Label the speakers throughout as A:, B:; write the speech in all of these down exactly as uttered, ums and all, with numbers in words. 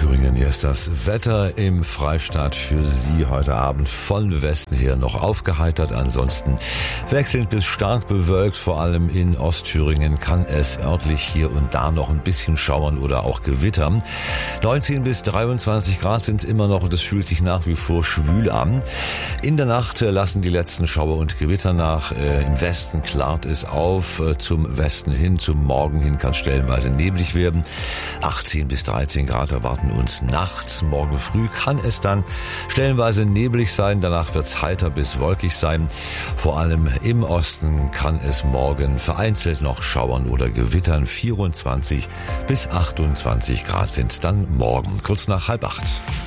A: Thüringen. Hier ist das Wetter im Freistaat für Sie heute Abend von Westen her noch aufgeheitert. Ansonsten wechselnd bis stark bewölkt. Vor allem in Ostthüringen kann es örtlich hier und da noch ein bisschen schauern oder auch gewittern. neunzehn bis dreiundzwanzig Grad sind es immer noch und es fühlt sich nach wie vor schwül an. In der Nacht lassen die letzten Schauer und Gewitter nach. Im Westen klart es auf. Zum Westen hin, zum Morgen hin kann es stellenweise neblig werden. achtzehn bis dreizehn Grad erwarten uns nachts. Morgen früh kann es dann stellenweise neblig sein. Danach wird es heiter bis wolkig sein. Vor allem im Osten kann es morgen vereinzelt noch schauern oder gewittern. vierundzwanzig bis achtundzwanzig Grad sind es dann morgen, kurz nach halb acht.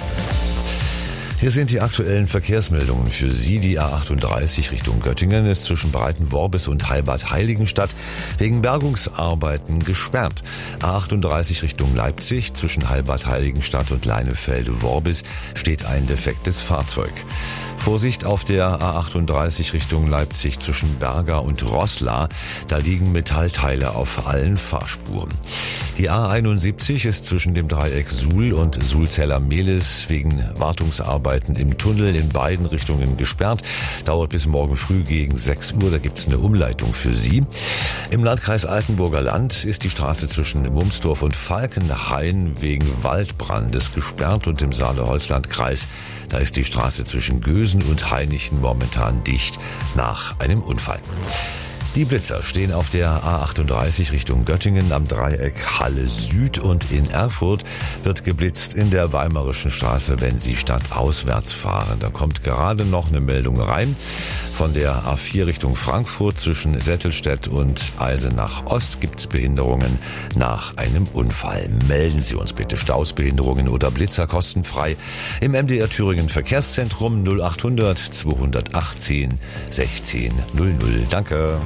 A: Hier sind die aktuellen Verkehrsmeldungen für Sie. Die A achtunddreißig Richtung Göttingen ist zwischen Breitenworbis und Heilbad-Heiligenstadt wegen Bergungsarbeiten gesperrt. A achtunddreißig Richtung Leipzig zwischen Heilbad-Heiligenstadt und Leinefelde-Worbis steht ein defektes Fahrzeug. Vorsicht auf der A achtunddreißig Richtung Leipzig zwischen Berga und Roßla. Da liegen Metallteile auf allen Fahrspuren. Die A einundsiebzig ist zwischen dem Dreieck Suhl und Sulzeller-Mehlis wegen Wartungsarbeiten im Tunnel in beiden Richtungen gesperrt. Dauert bis morgen früh gegen sechs Uhr. Da gibt es eine Umleitung für Sie. Im Landkreis Altenburger Land ist die Straße zwischen Mumsdorf und Falkenhain wegen Waldbrandes gesperrt und im Saale-Holzland-Kreis, da ist die Straße zwischen Gösen und Hainichen momentan dicht nach einem Unfall. Die Blitzer stehen auf der A achtunddreißig Richtung Göttingen am Dreieck Halle Süd und in Erfurt wird geblitzt in der Weimarischen Straße, wenn Sie stadtauswärts fahren. Da kommt gerade noch eine Meldung rein. Von der A vier Richtung Frankfurt zwischen Settelstedt und Eisenach Ost gibt es Behinderungen nach einem Unfall. Melden Sie uns bitte Stausbehinderungen oder Blitzer kostenfrei im M D R Thüringen Verkehrszentrum null achthundert zweihundertachtzehn sechzehn null null. Danke.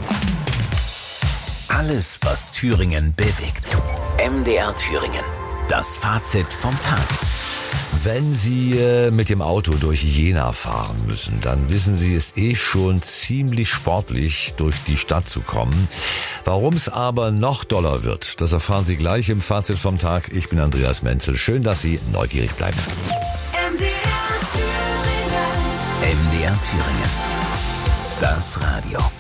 B: Alles, was Thüringen bewegt. M D R Thüringen. Das Fazit vom Tag.
A: Wenn Sie äh, mit dem Auto durch Jena fahren müssen, dann wissen Sie, es ist eh schon ziemlich sportlich, durch die Stadt zu kommen. Warum es aber noch doller wird, das erfahren Sie gleich im Fazit vom Tag. Ich bin Andreas Menzel. Schön, dass Sie neugierig bleiben.
C: M D R Thüringen.
B: M D R Thüringen. Das Radio.